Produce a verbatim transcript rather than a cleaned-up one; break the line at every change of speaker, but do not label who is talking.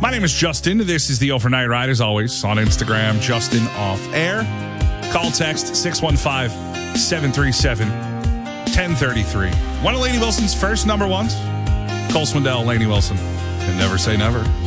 My name is Justin. This is the Overnight Ride, as always, on Instagram, Justin Off Air. Call text six one five, seven three seven, one zero three three. One of Lainey Wilson's first number ones. Cole Swindell, Lainey Wilson, and never say never.